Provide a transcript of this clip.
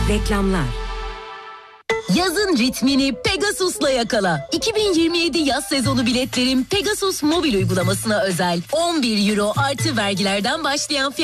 Reklamlar. Yazın ritmini Pegasus'la yakala. 2027 yaz sezonu biletlerim Pegasus mobil uygulamasına özel. 11 euro artı vergilerden başlayan fiyat.